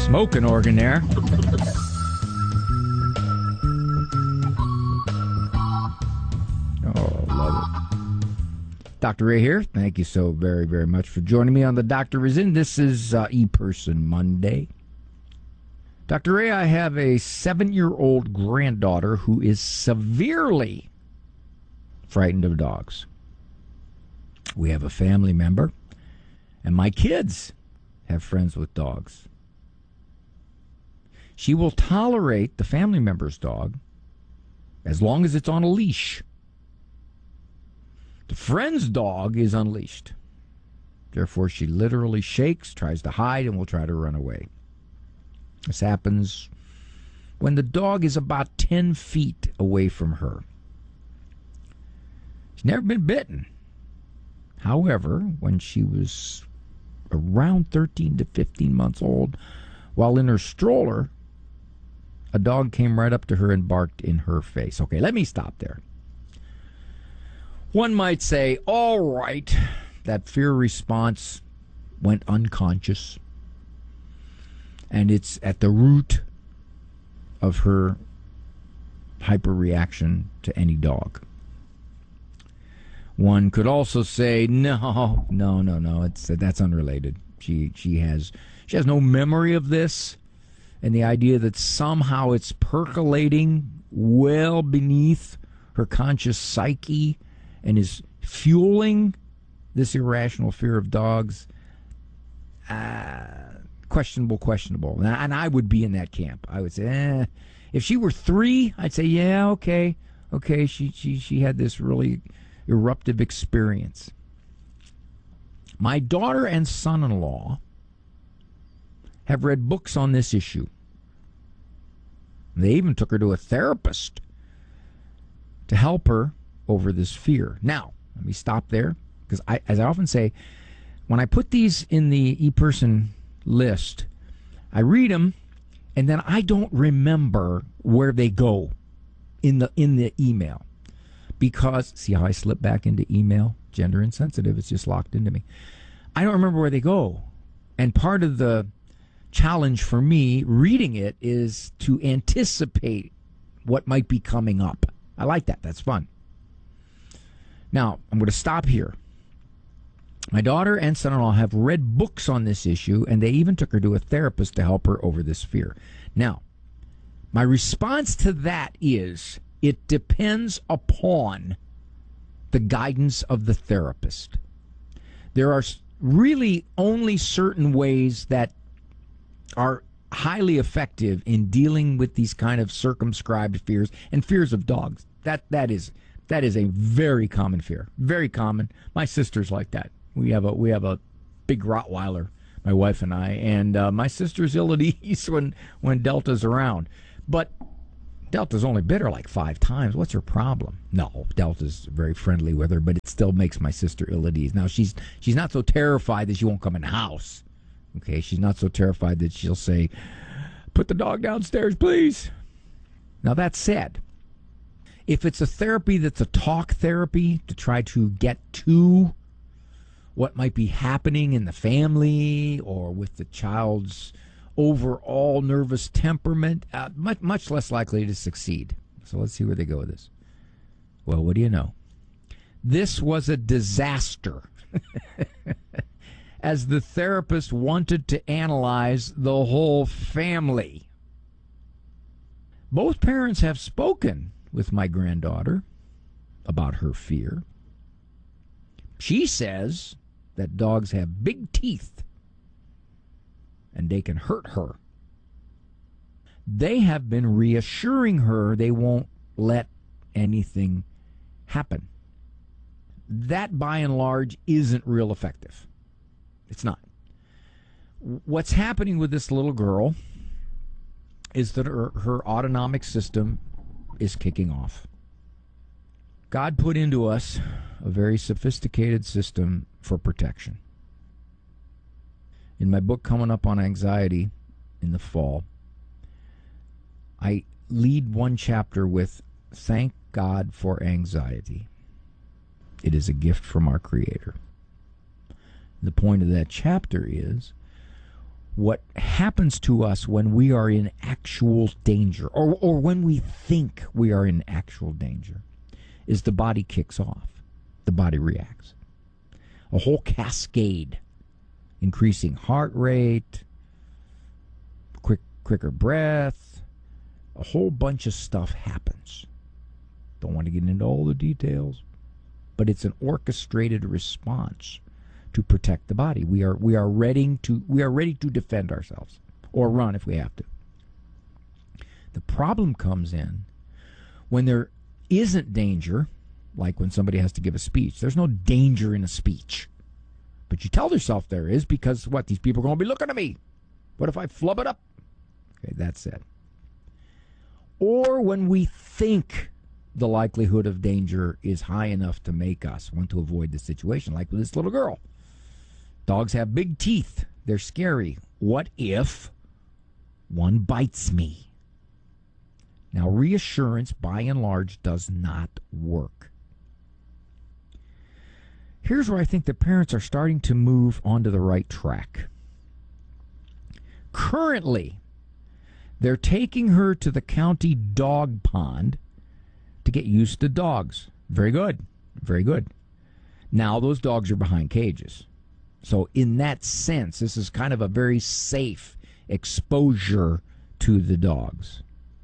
Smoking organ there. Oh, love it. Dr. Ray here. Thank you so very, very much for joining me on the Dr. Is In. This is E-Person Monday. Dr. Ray, I have a 7-year-old granddaughter who is severely frightened of dogs. We have a family member, and my kids have friends with dogs. She will tolerate the family member's dog as long as it's on a leash. The friend's dog is unleashed. Therefore, she literally shakes, tries to hide, and will try to run away. This happens when the dog is about 10 feet away from her. She's never been bitten. However, when she was around 13 to 15 months old, while in her stroller, a dog came right up to her and barked in her face. Okay, let me stop there. One might say, all right, that fear response went unconscious, and it's at the root of her hyperreaction to any dog. One could also say, no, that's unrelated. She has no memory of this, and the idea that somehow it's percolating well beneath her conscious psyche and is fueling this irrational fear of dogs, questionable. And I would be in that camp. I would say, if she were 3, I'd say, yeah, okay, she had this really eruptive experience. My daughter and son-in-law have read books on this issue. They even took her to a therapist to help her over this fear. Now, let me stop there, because as I often say, when I put these in the E-Person list, I read them, and then I don't remember where they go in the email. Because, see how I slip back into email? Gender insensitive, it's just locked into me. I don't remember where they go. And part of the challenge for me reading it is to anticipate what might be coming up. I like that. That's fun. Now, I'm going to stop here. My daughter and son-in-law have read books on this issue, and they even took her to a therapist to help her over this fear. Now, my response to that is, it depends upon the guidance of the therapist. There are really only certain ways that are highly effective in dealing with these kind of circumscribed fears and fears of dogs. That is a very common fear. Very common. My sister's like that. We have a big Rottweiler, my wife and I, and my sister's ill at ease when Delta's around. But Delta's only bit her like 5 times. What's her problem? No, Delta's very friendly with her, but it still makes my sister ill at ease. Now, she's not so terrified that she won't come in the house. Okay, she's not so terrified that she'll say, "Put the dog downstairs, please." Now, that said, if it's a therapy that's a talk therapy to try to get to what might be happening in the family or with the child's overall nervous temperament, much less likely to succeed. So let's see where they go with this. Well, what do you know? This was a disaster as the therapist wanted to analyze the whole family. Both parents have spoken with my granddaughter about her fear. She says that dogs have big teeth and they can hurt her. They have been reassuring her they won't let anything happen. That, by and large, isn't real effective. It's not. What's happening with this little girl is that her autonomic system is kicking off. God put into us a very sophisticated system for protection. In my book coming up on anxiety in the fall, I lead one chapter with "Thank God for Anxiety. It is a gift from our Creator." The point of that chapter is, What happens to us when we are in actual danger, or when we think we are in actual danger, is the body kicks off. The body reacts. A whole cascade. Increasing heart rate, quicker breath, a whole bunch of stuff happens. Don't want to get into all the details, but it's an orchestrated response to protect the body. We are ready to defend ourselves or run if we have to. The problem comes in when there isn't danger, like when somebody has to give a speech. There's no danger in a speech. But you tell yourself there is because, what, these people are going to be looking at me. What if I flub it up? Okay, that's it. Or when we think the likelihood of danger is high enough to make us want to avoid the situation, like with this little girl. Dogs have big teeth. They're scary. What if one bites me? Now, reassurance, by and large, does not work. Here's where I think the parents are starting to move onto the right track. Currently, they're taking her to the county dog pond to get used to dogs. Very good. Very good. Now those dogs are behind cages. So in that sense, this is kind of a very safe exposure to the dogs.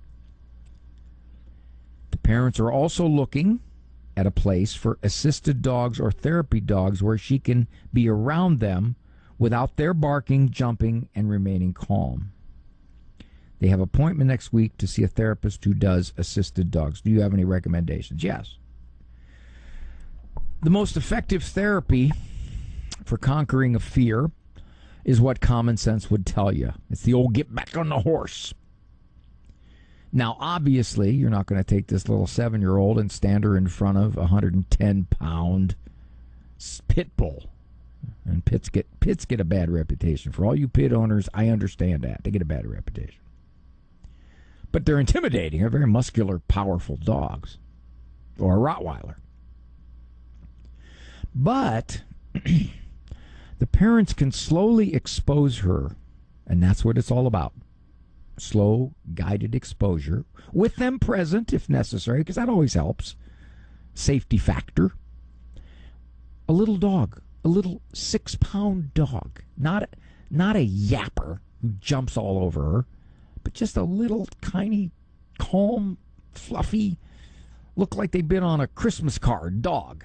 The parents are also looking at a place for assisted dogs or therapy dogs where she can be around them without their barking, jumping, and remaining calm. They have an appointment next week to see a therapist who does assisted dogs. Do you have any recommendations? Yes. The most effective therapy for conquering a fear is what common sense would tell you. It's the old get back on the horse. Now, obviously, you're not going to take this little 7-year-old and stand her in front of a 110-pound pit bull. And pits get a bad reputation. For all you pit owners, I understand that. They get a bad reputation. But they're intimidating. They're very muscular, powerful dogs. Or a Rottweiler. But the parents can slowly expose her, and that's what it's all about. Slow, guided exposure, with them present if necessary, because that always helps. Safety factor. A little dog, a little 6-pound dog, not a yapper who jumps all over her, but just a little tiny, calm, fluffy, look like they've been on a Christmas card dog.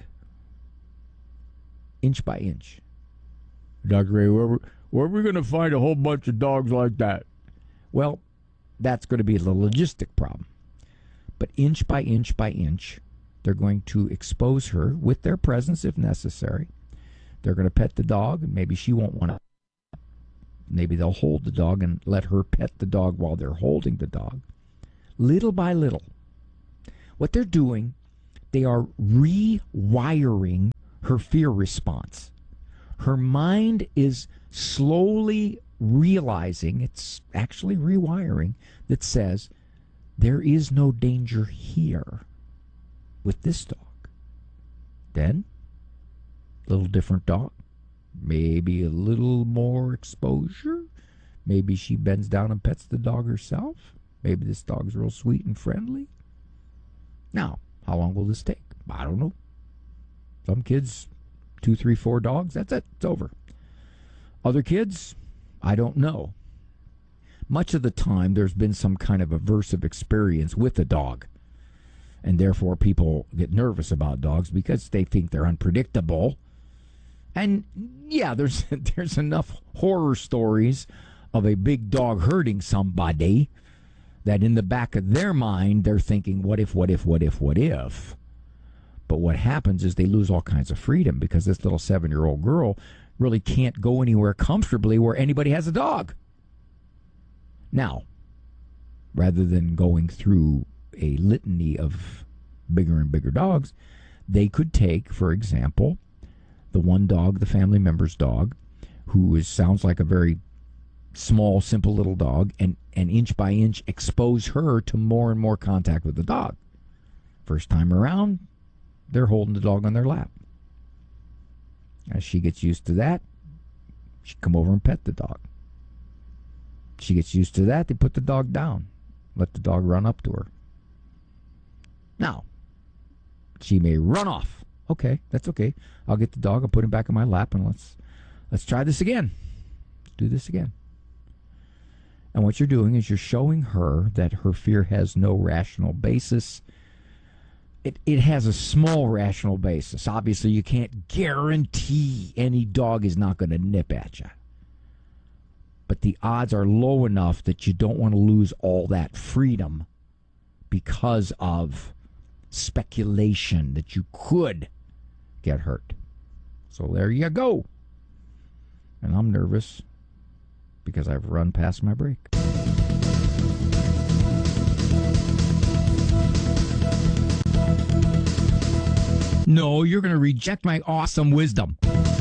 Inch by inch. Dr. Ray, where are we going to find a whole bunch of dogs like that? Well, that's going to be the logistic problem. But inch by inch by inch, they're going to expose her with their presence if necessary. They're going to pet the dog, and maybe she won't want to. Maybe they'll hold the dog and let her pet the dog while they're holding the dog. Little by little. What they're doing, they are rewiring her fear response. Her mind is slowly realizing, it's actually rewiring, that says, there is no danger here with this dog. Then, a little different dog. Maybe a little more exposure. Maybe she bends down and pets the dog herself. Maybe this dog's real sweet and friendly. Now, how long will this take? I don't know. Some kids, 2, 3, 4 dogs, that's it. It's over. Other kids, I don't know. Much of the time, there's been some kind of aversive experience with a dog. And therefore, people get nervous about dogs because they think they're unpredictable. And yeah, there's enough horror stories of a big dog hurting somebody that in the back of their mind, they're thinking, what if, what if, what if, what if? But what happens is they lose all kinds of freedom because this little 7-year-old girl really can't go anywhere comfortably where anybody has a dog. Now, rather than going through a litany of bigger and bigger dogs, they could take, for example, the one dog, the family member's dog, who sounds like a very small, simple little dog, and inch by inch expose her to more and more contact with the dog. First time around, they're holding the dog on their lap. As she gets used to that, she come over and pet the dog. She gets used to that. They put the dog down. Let the dog run up to her. Now, she may run off. Okay, that's okay. I'll get the dog. I'll put him back in my lap, and let's try this again. Let's do this again. And what you're doing is you're showing her that her fear has no rational basis. It has a small rational basis. Obviously, you can't guarantee any dog is not going to nip at you. But the odds are low enough that you don't want to lose all that freedom because of speculation that you could get hurt. So there you go. And I'm nervous because I've run past my break. No, you're going to reject my awesome wisdom.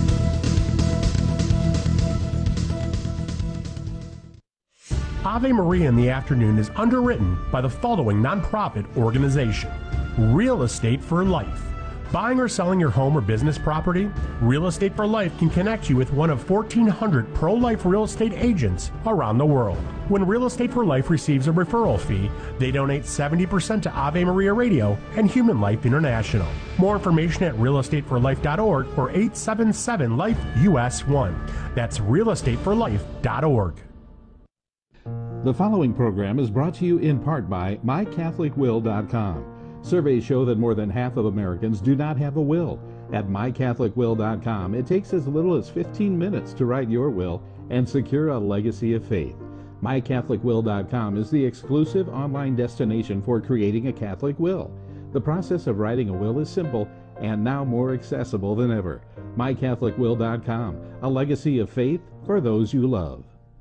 Ave Maria in the Afternoon is underwritten by the following nonprofit organization: Real Estate for Life. Buying or selling your home or business property? Real Estate for Life can connect you with one of 1,400 pro-life real estate agents around the world. When Real Estate for Life receives a referral fee, they donate 70% to Ave Maria Radio and Human Life International. More information at realestateforlife.org or 877-LIFE-US1. That's realestateforlife.org. The following program is brought to you in part by MyCatholicWill.com. Surveys show that more than half of Americans do not have a will. At MyCatholicWill.com, it takes as little as 15 minutes to write your will and secure a legacy of faith. MyCatholicWill.com is the exclusive online destination for creating a Catholic will. The process of writing a will is simple and now more accessible than ever. MyCatholicWill.com, a legacy of faith for those you love.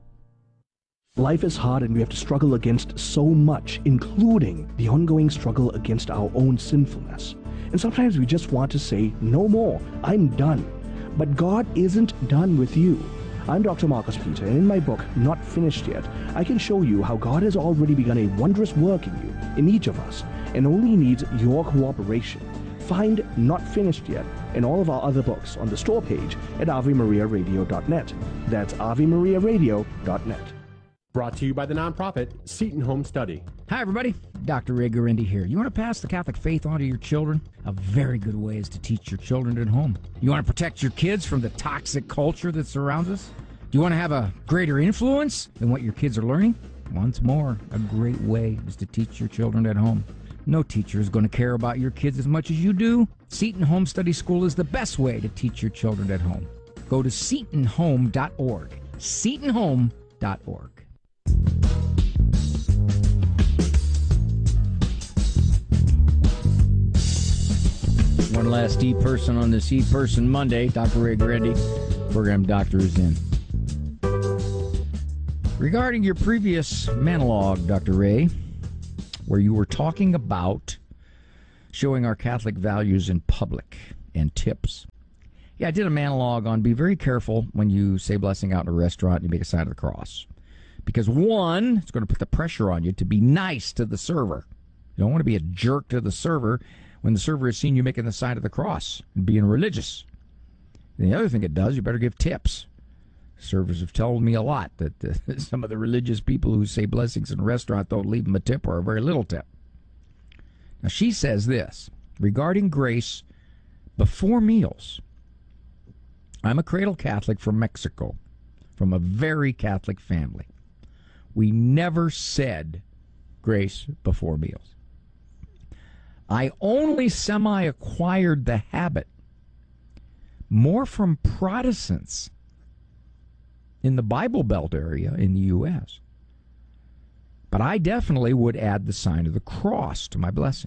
Life is hard and we have to struggle against so much, including the ongoing struggle against our own sinfulness. And sometimes we just want to say, no more, I'm done. But God isn't done with you. I'm Dr. Marcus Peter, and in my book, Not Finished Yet, I can show you how God has already begun a wondrous work in you, in each of us, and only needs your cooperation. Find Not Finished Yet and all of our other books on the store page at AveMariaRadio.net. That's AveMariaRadio.net. Brought to you by the nonprofit Seton Home Study. Hi, everybody. Dr. Ray Guarendi here. You want to pass the Catholic faith on to your children? A very good way is to teach your children at home. You want to protect your kids from the toxic culture that surrounds us? Do you want to have a greater influence than what your kids are learning? Once more, a great way is to teach your children at home. No teacher is going to care about your kids as much as you do. Seton Home Study School is the best way to teach your children at home. Go to setonhome.org. setonhome.org. One last E-Person on this E-Person Monday. Dr. Ray Guarendi, program doctor, is in. Regarding your previous monologue, Dr. Ray, where you were talking about showing our Catholic values in public and tips. Yeah, I did a monologue on be very careful when you say blessing out in a restaurant and you make a sign of the cross. Because one, it's going to put the pressure on you to be nice to the server. You don't want to be a jerk to the server when the server has seen you making the sign of the cross and being religious. And the other thing it does, you better give tips. Servers have told me a lot that some of the religious people who say blessings in a restaurant don't leave them a tip or a very little tip. Now, she says this, regarding grace before meals. I'm a cradle Catholic from Mexico, from a very Catholic family. We never said grace before meals. I only semi-acquired the habit more from Protestants in the Bible Belt area in the U.S. But I definitely would add the sign of the cross to my blessing.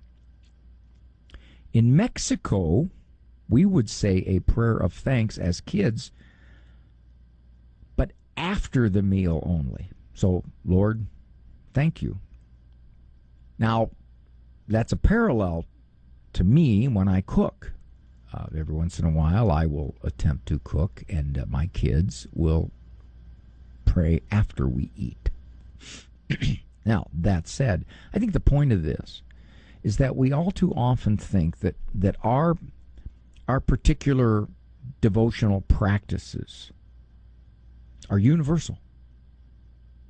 In Mexico, we would say a prayer of thanks as kids, but after the meal only. So, Lord, thank you. Now, that's a parallel to me when I cook. Every once in a while, I will attempt to cook, and my kids will pray after we eat. Now, that said, I think the point of this is that we all too often think that our particular devotional practices are universal.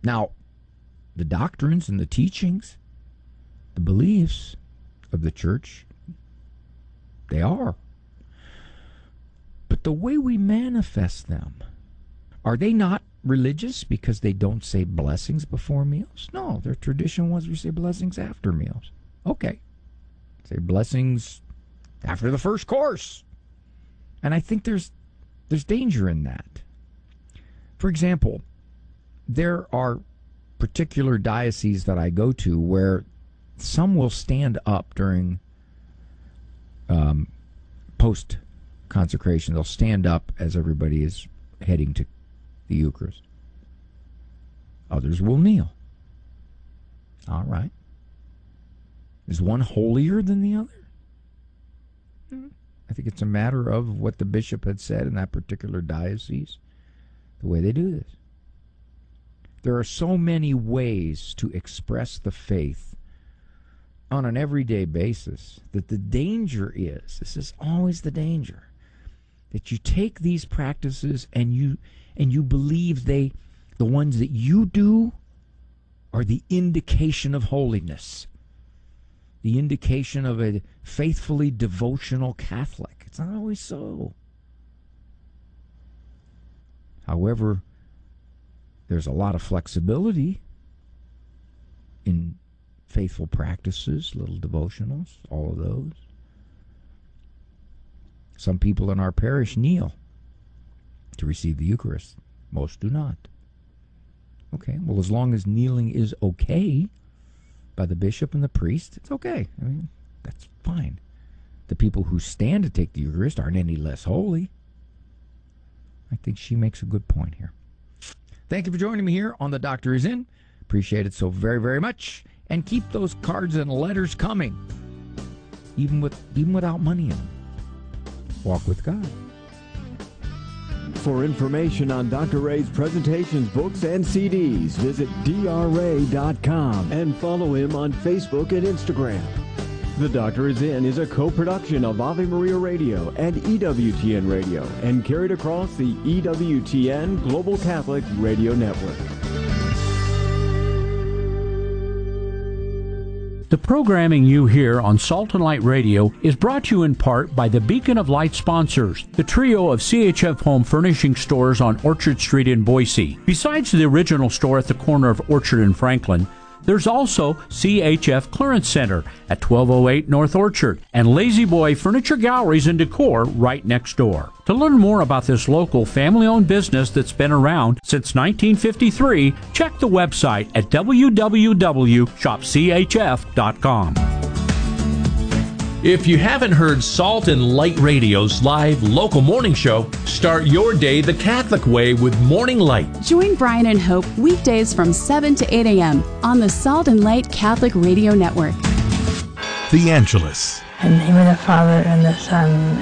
Now, the doctrines and the teachings, the beliefs of the church, they are. But the way we manifest them, are they not religious because they don't say blessings before meals? No, their tradition was we say blessings after meals. Okay. Say blessings after the first course. And I think there's danger in that. For example, there are particular dioceses that I go to where some will stand up during post-consecration. They'll stand up as everybody is heading to the Eucharist. Others will kneel. All right. Is one holier than the other? I think it's a matter of what the bishop had said in that particular diocese, the way they do this. There are so many ways to express the faith on an everyday basis that the danger is, this is always the danger, that you take these practices and you believe the ones that you do are the indication of holiness, the indication of a faithfully devotional Catholic. It's not always so. However, there's a lot of flexibility in faithful practices, little devotionals, all of those. Some people in our parish kneel to receive the Eucharist. Most do not. Okay, well, as long as kneeling is okay by the bishop and the priest, it's okay. I mean, that's fine. The people who stand to take the Eucharist aren't any less holy. I think she makes a good point here. Thank you for joining me here on The Doctor Is In. Appreciate it so very, very much. And keep those cards and letters coming, even without money in them. Walk with God. For information on Dr. Ray's presentations, books, and CDs, visit drray.com and follow him on Facebook and Instagram. The Doctor Is In is a co-production of Ave Maria Radio and EWTN Radio and carried across the EWTN Global Catholic Radio Network. The programming you hear on Salt and Light Radio is brought to you in part by the Beacon of Light sponsors, the trio of CHF Home Furnishing stores on Orchard Street in Boise. Besides the original store at the corner of Orchard and Franklin, there's also CHF Clearance Center at 1208 North Orchard and Lazy Boy Furniture Galleries and Decor right next door. To learn more about this local family-owned business that's been around since 1953, check the website at www.shopchf.com. If you haven't heard Salt and Light Radio's live local morning show, start your day the Catholic way with Morning Light. Join Brian and Hope weekdays from 7 to 8 a.m. on the Salt and Light Catholic Radio Network. The Angelus. In the name of the Father, and the Son,